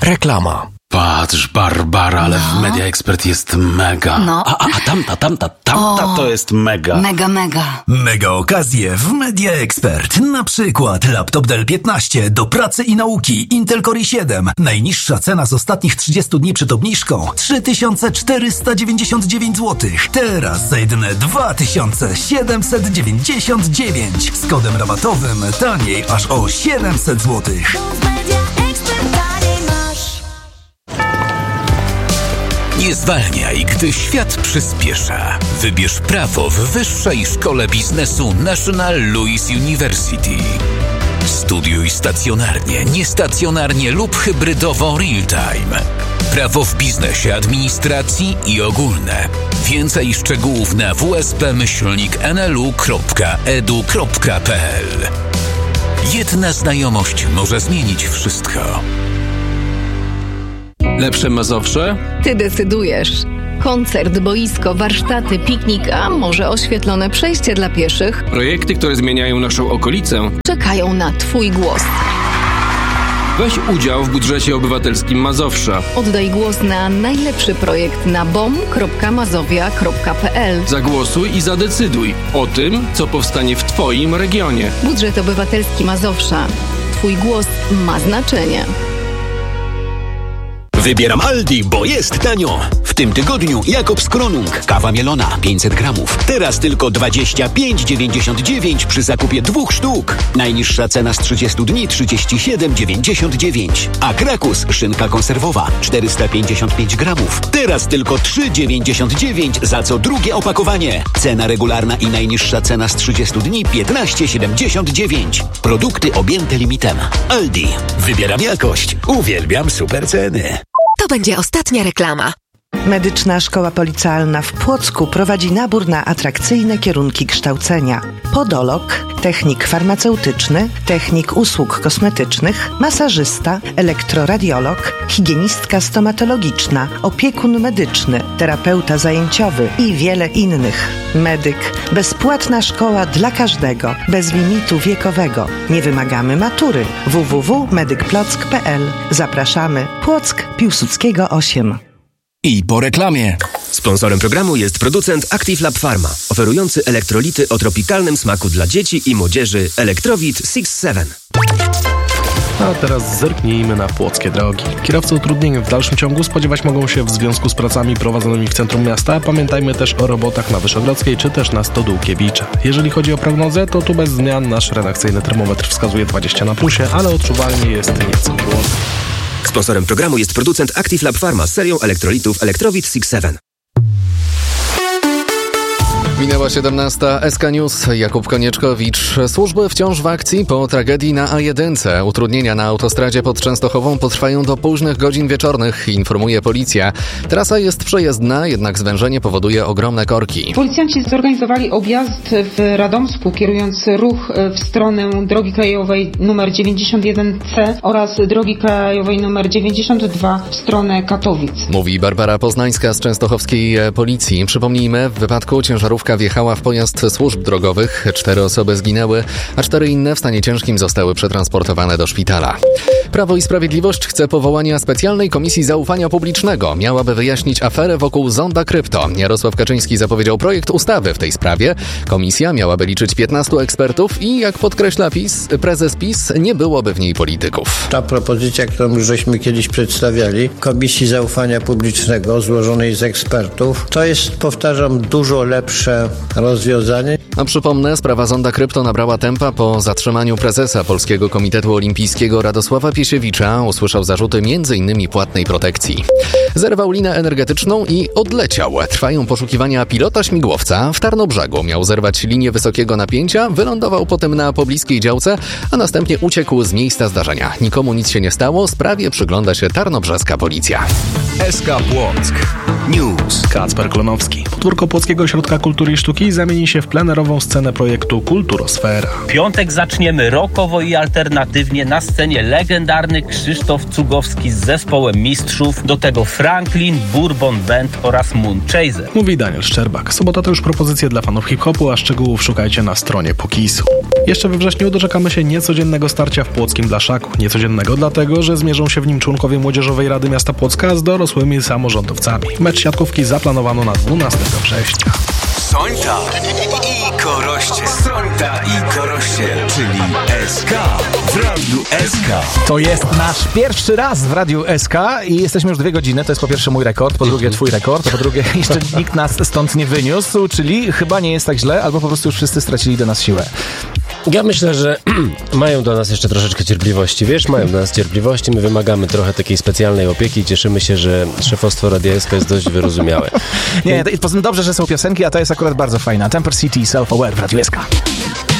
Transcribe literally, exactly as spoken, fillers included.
Reklama. Patrz, Barbara, ale no. w Media Expert jest mega. No. A, a, a tamta, tamta, tamta o, to jest mega. Mega, mega. Mega okazje w Media Expert. Na przykład laptop Dell piętnaście do pracy i nauki Intel Core i siedem. Najniższa cena z ostatnich trzydziestu dni przed obniżką trzy tysiące czterysta dziewięćdziesiąt dziewięć złotych. Teraz za jedyne dwa tysiące siedemset dziewięćdziesiąt dziewięć. Z kodem rabatowym taniej aż o siedemset złotych. Nie zwalniaj, gdy świat przyspiesza. Wybierz prawo w Wyższej Szkole Biznesu National Louis University. Studiuj stacjonarnie, niestacjonarnie lub hybrydowo real-time. Prawo w biznesie, administracji i ogólne. Więcej szczegółów na w s p myślnik n l u kropka e d u kropka p l. Jedna znajomość może zmienić wszystko. Lepsze Mazowsze? Ty decydujesz. Koncert, boisko, warsztaty, piknik, a może oświetlone przejście dla pieszych? Projekty, które zmieniają naszą okolicę, czekają na Twój głos. Weź udział w budżecie obywatelskim Mazowsza. Oddaj głos na najlepszy projekt na bom kropka mazowia kropka p l. Zagłosuj i zadecyduj o tym, co powstanie w Twoim regionie. Budżet obywatelski Mazowsza. Twój głos ma znaczenie. Wybieram Aldi, bo jest tanio. W tym tygodniu Jakobs Kronung, kawa mielona pięćset gramów. Teraz tylko dwadzieścia pięć dziewięćdziesiąt dziewięć przy zakupie dwóch sztuk. Najniższa cena z trzydziestu dni trzydzieści siedem dziewięćdziesiąt dziewięć. A Krakus, szynka konserwowa czterysta pięćdziesiąt pięć gramów. Teraz tylko trzy dziewięćdziesiąt dziewięć za co drugie opakowanie. Cena regularna i najniższa cena z trzydziestu dni piętnaście siedemdziesiąt dziewięć. Produkty objęte limitem. Aldi. Wybieram jakość. Uwielbiam super ceny. To będzie ostatnia reklama. Medyczna Szkoła Policealna w Płocku prowadzi nabór na atrakcyjne kierunki kształcenia. Podolog, technik farmaceutyczny, technik usług kosmetycznych, masażysta, elektroradiolog, higienistka stomatologiczna, opiekun medyczny, terapeuta zajęciowy i wiele innych. Medyk. Bezpłatna szkoła dla każdego, bez limitu wiekowego. Nie wymagamy matury. w w w kropka medyk plock kropka p l. Zapraszamy. Płock, Piłsudskiego osiem. I po reklamie. Sponsorem programu jest producent Active Lab Pharma, oferujący elektrolity o tropikalnym smaku dla dzieci i młodzieży Elektrowit six seven. A teraz zerknijmy na płockie drogi. Kierowcy utrudnień w dalszym ciągu spodziewać mogą się w związku z pracami prowadzonymi w centrum miasta. Pamiętajmy też o robotach na Wyszogrodzkiej czy też na Stodółkiewicza. Jeżeli chodzi o prognozę, to tu bez zmian nasz redakcyjny termometr wskazuje dwadzieścia na plusie, ale odczuwalnie jest nieco chłodno. Sponsorem programu jest producent Active Lab Pharma z serią elektrolitów Elektrowit six seven. Minęła siedemnasta. S K News. Jakub Konieczkowicz. Służby wciąż w akcji po tragedii na A jeden. Utrudnienia na autostradzie pod Częstochową potrwają do późnych godzin wieczornych, informuje policja. Trasa jest przejezdna, jednak zwężenie powoduje ogromne korki. Policjanci zorganizowali objazd w Radomsku, kierując ruch w stronę drogi krajowej numer dziewięćdziesiąt jeden C oraz drogi krajowej numer dziewięćdziesiąt dwa w stronę Katowic. Mówi Barbara Poznańska z częstochowskiej policji. Przypomnijmy, w wypadku ciężarówka wjechała w pojazd służb drogowych. Cztery osoby zginęły, a cztery inne w stanie ciężkim zostały przetransportowane do szpitala. Prawo i Sprawiedliwość chce powołania specjalnej komisji zaufania publicznego. Miałaby wyjaśnić aferę wokół Zonda Krypto. Jarosław Kaczyński zapowiedział projekt ustawy w tej sprawie. Komisja miałaby liczyć piętnastu ekspertów i, jak podkreśla PiS, prezes PiS, nie byłoby w niej polityków. Ta propozycja, którą już żeśmy kiedyś przedstawiali, Komisji Zaufania Publicznego złożonej z ekspertów, to jest, powtarzam, dużo lepsze rozwiązanie. A przypomnę, sprawa Zonda Krypto nabrała tempa po zatrzymaniu prezesa Polskiego Komitetu Olimpijskiego Radosława Piesiewicza. Usłyszał zarzuty między innymi płatnej protekcji. Zerwał linę energetyczną i odleciał. Trwają poszukiwania pilota śmigłowca w Tarnobrzegu. Miał zerwać linię wysokiego napięcia, wylądował potem na pobliskiej działce, a następnie uciekł z miejsca zdarzenia. Nikomu nic się nie stało, sprawie przygląda się tarnobrzeska policja. S K Płock. News. Kacper Klonowski. Podwórko Płockiego Ośrodka Kultury i Sztuki zamieni się w plenerową scenę projektu Kulturosfera. W piątek zaczniemy rockowo i alternatywnie. Na scenie legendarny Krzysztof Cugowski z zespołem Mistrzów, do tego Franklin, Bourbon Band oraz Moonchaser. Mówi Daniel Szczerbak. Sobota to już propozycje dla fanów hip-hopu, a szczegółów szukajcie na stronie Pokisu. Jeszcze we wrześniu doczekamy się niecodziennego starcia w płockim Blaszaku. Niecodziennego dlatego, że zmierzą się w nim członkowie Młodzieżowej Rady Miasta Płocka z dorosłymi samorządowcami. Mecz siatkówki zaplanowano na dwunastego września. Sońta i Koroście. Sońta i Koroście, czyli S K w Radiu S K. To jest nasz pierwszy raz w Radiu S K i jesteśmy już dwie godziny. To jest po pierwsze mój rekord, po drugie twój rekord, po drugie jeszcze nikt nas stąd nie wyniósł, czyli chyba nie jest tak źle, albo po prostu już wszyscy stracili do nas siłę. Ja myślę, że mają do nas jeszcze troszeczkę cierpliwości, wiesz, mają do nas cierpliwości, my wymagamy trochę takiej specjalnej opieki i cieszymy się, że szefostwo Radia S K jest dość wyrozumiałe. Nie, poza tym dobrze, że są piosenki, a to jest akurat bardzo fajna. Temper City, Self-Aware w Radiu S K.